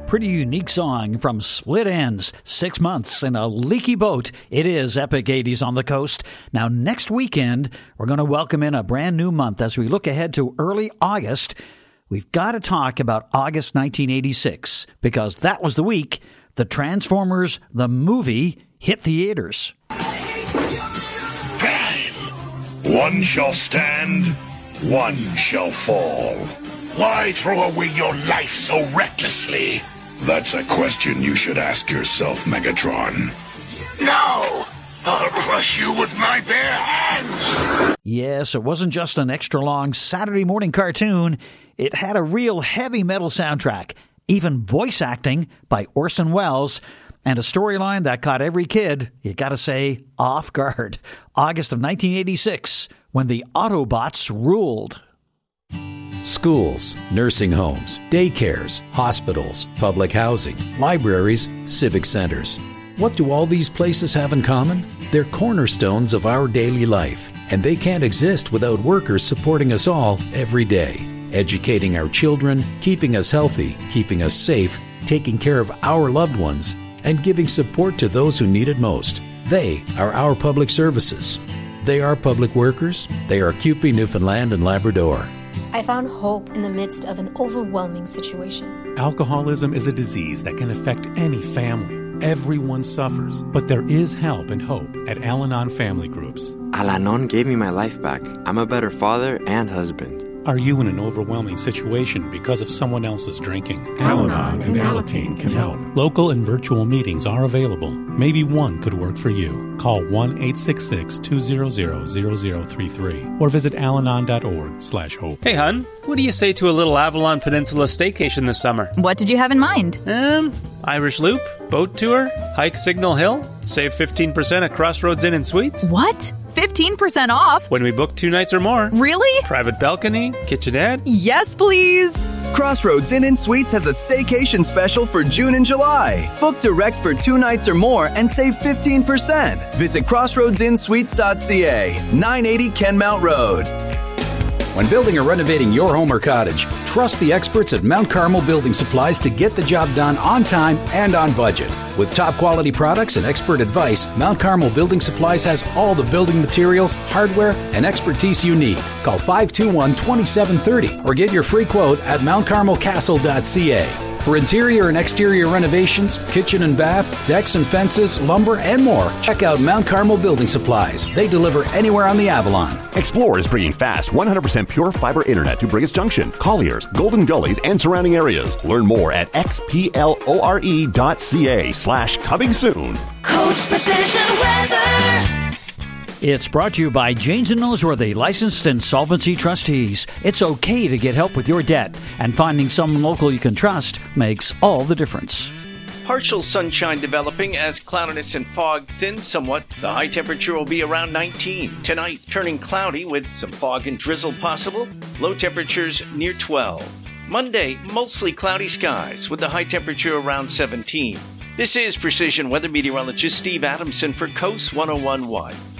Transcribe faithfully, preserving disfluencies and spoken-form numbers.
pretty unique song from Split Enz, Six Months in a Leaky Boat. It is Epic eighties on the coast. Now, next weekend, we're going to welcome in a brand new month as we look ahead to early August. We've got to talk about August nineteen eighty-six, because that was the week the Transformers, the movie, hit theaters. One shall stand, one shall fall. Why throw away your life so recklessly? That's a question you should ask yourself, Megatron. No! I'll crush you with my bare hands! Yes, it wasn't just an extra-long Saturday morning cartoon. It had a real heavy metal soundtrack, even voice acting by Orson Welles, and a storyline that caught every kid, you gotta say, off guard. August of nineteen eighty-six, when the Autobots ruled. Schools, nursing homes, daycares, hospitals, public housing, libraries, civic centers. What do all these places have in common? They're cornerstones of our daily life, and they can't exist without workers supporting us all every day, educating our children, keeping us healthy, keeping us safe, taking care of our loved ones, and giving support to those who need it most. They are our public services. They are public workers. They are C U P E Newfoundland and Labrador. I found hope in the midst of an overwhelming situation. Alcoholism is a disease that can affect any family. Everyone suffers, but there is help and hope at Al-Anon Family Groups. Al-Anon gave me my life back. I'm a better father and husband. Are you in an overwhelming situation because of someone else's drinking? Al-Anon and Alateen can help. Local and virtual meetings are available. Maybe one could work for you. Call one eight six six, two zero zero, zero zero three three or visit alanon dot org slash hope. Hey, hun, what do you say to a little Avalon Peninsula staycation this summer? What did you have in mind? Um, Irish Loop, boat tour, hike Signal Hill, save fifteen percent at Crossroads Inn and Suites. What? fifteen percent off? When we book two nights or more. Really? Private balcony, kitchenette. Yes, please. Crossroads Inn and Suites has a staycation special for June and July. Book direct for two nights or more and save fifteen percent. Visit crossroads inn suites dot c a, nine eighty Kenmount Road. When building or renovating your home or cottage, trust the experts at Mount Carmel Building Supplies to get the job done on time and on budget. With top quality products and expert advice, Mount Carmel Building Supplies has all the building materials, hardware, and expertise you need. Call five two one, two seven three zero or get your free quote at mount carmel castle dot c a. For interior and exterior renovations, kitchen and bath, decks and fences, lumber, and more, check out Mount Carmel Building Supplies. They deliver anywhere on the Avalon. Explore is bringing fast, one hundred percent pure fiber internet to Brigus Junction, Colliers, Golden Gullies, and surrounding areas. Learn more at x p l o r e dot c a slash coming soon. Coast Precision Weather. It's brought to you by Janes and Noseworthy, licensed insolvency trustees. It's okay to get help with your debt, and finding someone local you can trust makes all the difference. Partial sunshine developing as cloudiness and fog thin somewhat. The high temperature will be around nineteen. Tonight, turning cloudy with some fog and drizzle possible. Low temperatures near twelve. Monday, mostly cloudy skies with the high temperature around seventeen. This is Precision Weather Meteorologist Steve Adamson for Coast one oh one point one.